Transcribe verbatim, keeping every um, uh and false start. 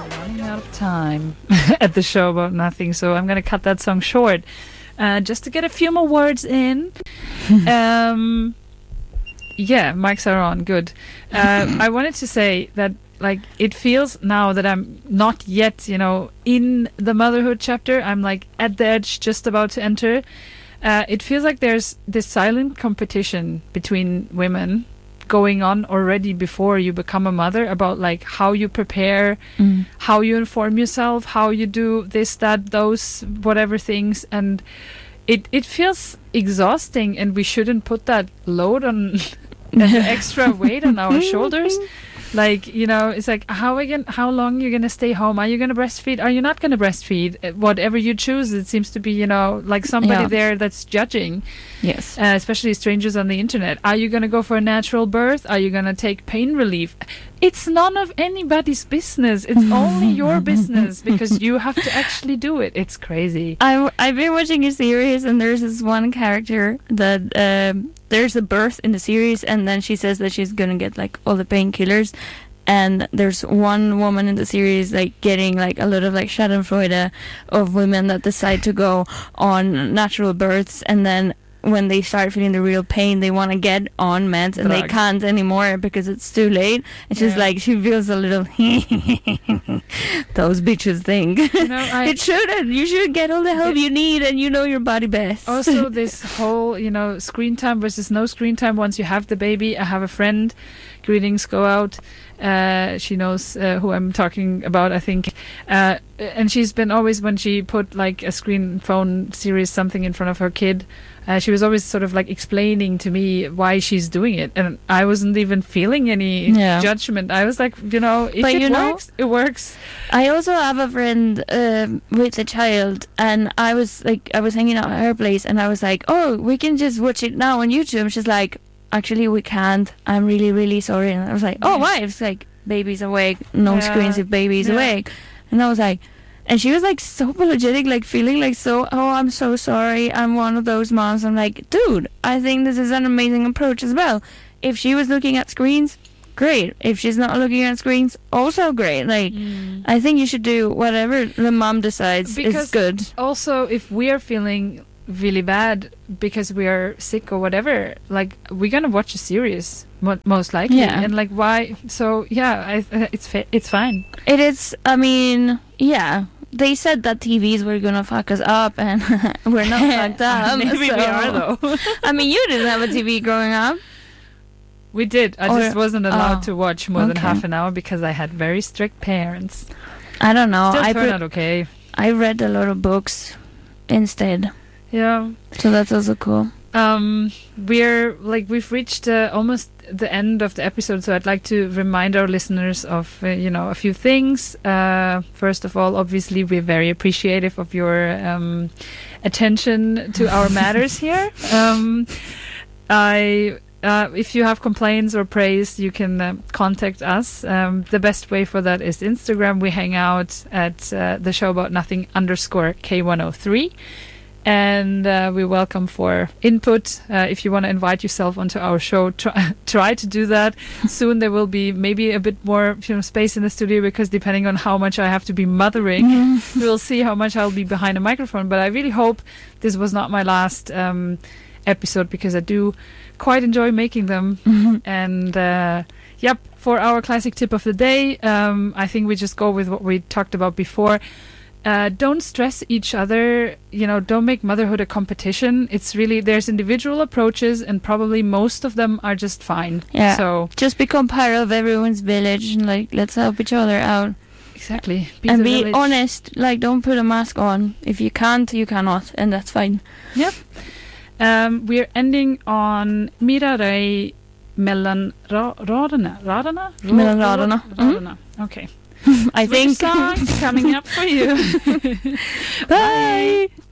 running out of time at the show about nothing, so I'm going to cut that song short uh, just to get a few more words in. um, yeah, mics are on. Good. Uh, I wanted to say that, like, it feels now that I'm not yet, you know, in the motherhood chapter. I'm like at the edge, just about to enter. Uh, it feels like there's this silent competition between women going on already before you become a mother about like how you prepare, mm. how you inform yourself, how you do this, that, those, whatever things. And it, it feels exhausting, and we shouldn't put that load on the extra weight on our shoulders. Like, you know, it's like, how again? How long you're gonna stay home? Are you gonna breastfeed? Are you not gonna breastfeed? Whatever you choose, it seems to be, you know, like somebody yeah. there that's judging. Yes. Uh, especially strangers on the internet. Are you gonna go for a natural birth? Are you gonna take pain relief? It's none of anybody's business. It's only your business, because you have to actually do it. It's crazy. I, I've been watching a series, and there's this one character that um, there's a birth in the series, and then she says that she's gonna get like all the painkillers. And there's one woman in the series like getting like a lot of like schadenfreude of women that decide to go on natural births, and then when they start feeling the real pain, they want to get on meds, and Drugs. they can't anymore because it's too late. It's yeah. just like she feels a little those bitches think. You know, I, it shouldn't. You should get all the help you need, and you know your body best. Also, this whole, you know, screen time versus no screen time once you have the baby. I have a friend, greetings go out. Uh, she knows uh, who I'm talking about, I think. Uh, and she's been always, when she put like a screen phone series, something in front of her kid, uh, she was always sort of like explaining to me why she's doing it. And I wasn't even feeling any yeah. judgment. I was like, you know, if but it you works, know, it works. I also have a friend um, with a child, and I was like, I was hanging out at her place, and I was like, oh, we can just watch it now on YouTube. And she's like, actually, we can't. I'm really, really sorry. And I was like, oh, why? It's like, baby's awake. No yeah. screens if baby's yeah. awake. And I was like, and she was like so apologetic, like feeling like so, oh, I'm so sorry. I'm one of those moms. I'm like, dude, I think this is an amazing approach as well. If she was looking at screens, great. If she's not looking at screens, also great. Like, mm. I think you should do whatever the mom decides because is good. Also, if we are feeling really bad because we are sick or whatever, like, we're gonna watch a series mo- most likely. Yeah. And like, why? So yeah, I, it's fa- it's fine. It is. I mean, yeah, they said that T Vs were gonna fuck us up, and we're not fucked up. Maybe so. we are though. I mean, you didn't have a T V growing up. We did. I or, just wasn't allowed oh, to watch more okay. than half an hour because I had very strict parents. I don't know. Still I turned pre- out okay. I read a lot of books instead. Yeah. So that's also cool. Um, we're like we've reached uh, almost the end of the episode, so I'd like to remind our listeners of uh, you know a few things. Uh, first of all, obviously, we're very appreciative of your um, attention to our matters here. Um, I. Uh, if you have complaints or praise, you can uh, contact us. Um, the best way for that is Instagram. We hang out at uh, the show about nothing underscore K one oh three. And uh, we welcome for input. Uh, if you want to invite yourself onto our show, try, try to do that. Soon there will be maybe a bit more you know, space in the studio, because depending on how much I have to be mothering, we'll see how much I'll be behind a microphone. But I really hope this was not my last um, episode, because I do quite enjoy making them. Mm-hmm. And uh, yep, for our classic tip of the day, um, I think we just go with what we talked about before. Uh, don't stress each other, you know, don't make motherhood a competition. It's really, there's individual approaches, and probably most of them are just fine. Yeah. So just become part of everyone's village, and like, let's help each other out. Exactly. Be and the be village. honest, like, don't put a mask on. If you can't, you cannot, and that's fine. Yep. Um, we're ending on Mira Ray mellan ra- raderna. Raderna? Ra- Mellan raderna. Raderna. Okay. I Swedish think song coming up for you. Bye. Bye.